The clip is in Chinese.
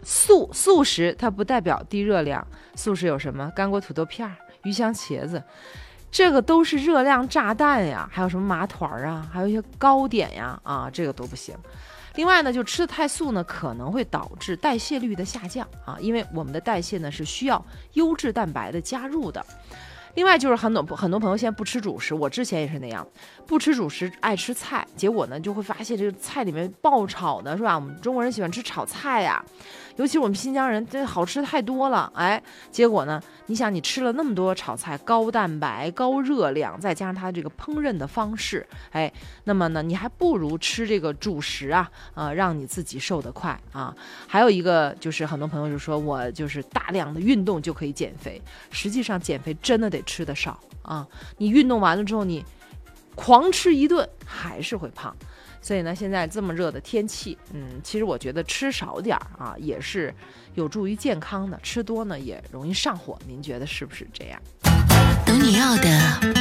素食它不代表低热量，素食有什么？干锅土豆片、鱼香茄子，这个都是热量炸弹呀，还有什么麻团啊，还有一些糕点呀，这个都不行。另外呢，就吃的太素呢，可能会导致代谢率的下降因为我们的代谢呢是需要优质蛋白的加入的。另外就是很多朋友现在不吃主食，我之前也是那样，不吃主食爱吃菜，结果呢就会发现这个菜里面爆炒的是吧？我们中国人喜欢吃炒菜呀，尤其我们新疆人，这好吃太多了，结果呢，你想你吃了那么多炒菜，高蛋白、高热量，再加上它这个烹饪的方式，那么呢，你还不如吃这个主食让你自己瘦得快还有一个就是很多朋友就说我就是大量的运动就可以减肥，实际上减肥真的得吃得少你运动完了之后，你狂吃一顿还是会胖。所以呢，现在这么热的天气，其实我觉得吃少点也是有助于健康的，吃多呢也容易上火。您觉得是不是这样？ 懂你要的